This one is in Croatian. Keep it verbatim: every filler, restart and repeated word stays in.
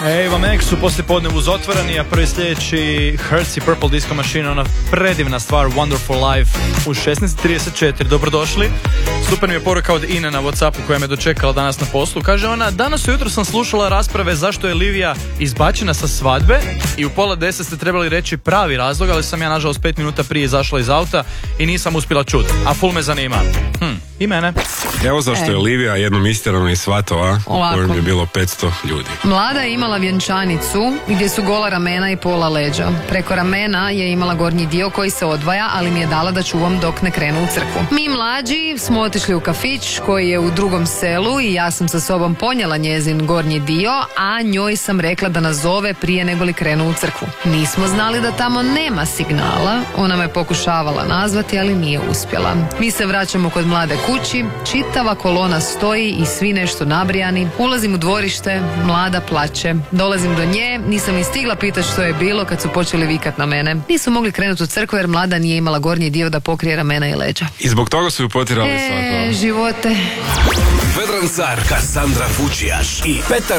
Eva Max u poslijepodnevu uz otvoreni, a prvi sljedeći Hertz i Purple Disco Machine, ona predivna stvar Wonderful Life u šesnaest trideset četiri. Dobrodošli. Super mi je poruka od Ine na Whatsappu koja me dočekala danas na poslu. Kaže ona, danas ujutro sam slušala rasprave zašto je Livija izbačena sa svadbe i u pola deset ste trebali reći pravi razlog, ali sam ja nažalost pet minuta prije izašla iz auta i nisam uspjela čuti, a ful me zanima. Hm, i mene. Evo zašto je Livija jednom istjerana iz svatova u kojem je bilo petsto ljudi. Mlada je imala vjenčanicu gdje su gola ramena i pola leđa. Preko ramena je imala gornji dio koji se odvaja, ali mi je dala da čuvam dok ne krenu u crkvu. Mi mlađi smo otišli u kafić koji je u drugom selu i ja sam sa sobom ponijela njezin gornji dio, a njoj sam rekla da nas zove prije nego li krenu u crkvu. Nismo znali da tamo nema signala, ona me pokušavala nazvati, ali nije uspjela. Mi se vraćamo kod mlade kući, čitava kolona stoji i svi nešto nabrijani. Ulazim u dvorište, mlada plače. Dolazim do nje, nisam ni stigla pitati što je bilo kad su počeli vikat na mene. Nisu mogli krenuti u crkvu jer mlada nije imala gornji dio da pokrije ramena i leđa. I zbog toga su ju potjerali E, svatova. živote. Vedran Car, Kassandra Fučijaš i Petar